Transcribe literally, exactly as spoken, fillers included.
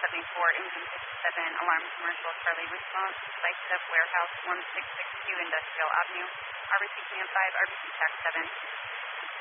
seventy-four, engine fifty-seven, alarm commercial, Charlie response, site of warehouse one six six two Industrial Avenue, R B C Command five, R B C Tac seven.